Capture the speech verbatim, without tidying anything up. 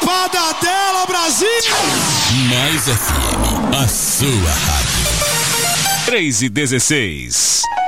Chapada dela, Brasil! Mais F M, a sua rádio. três e dezesseis.